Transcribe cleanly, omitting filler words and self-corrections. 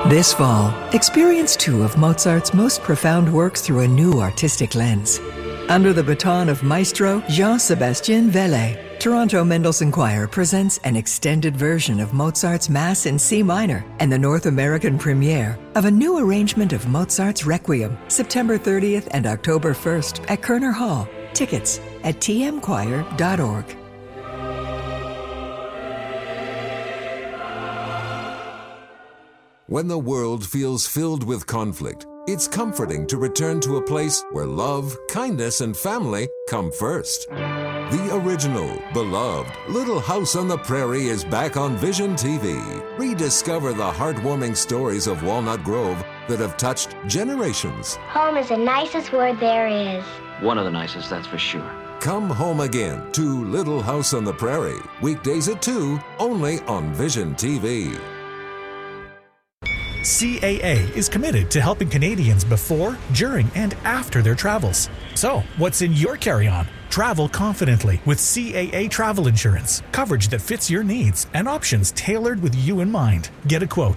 This fall, experience two of Mozart's most profound works through a new artistic lens. Under the baton of Maestro Jean-Sébastien Velay, Toronto Mendelssohn Choir presents an extended version of Mozart's Mass in C minor and the North American premiere of a new arrangement of Mozart's Requiem, September 30th and October 1st at Kerner Hall. Tickets at tmchoir.org. When the world feels filled with conflict, it's comforting to return to a place where love, kindness, and family come first. The original, beloved Little House on the Prairie is back on Vision TV. Rediscover the heartwarming stories of Walnut Grove that have touched generations. Home is the nicest word there is. One of the nicest, that's for sure. Come home again to Little House on the Prairie. Weekdays at 2, only on Vision TV. CAA is committed to helping Canadians before, during, and after their travels. So, what's in your carry-on? Travel confidently with CAA Travel Insurance. Coverage that fits your needs and options tailored with you in mind. Get a quote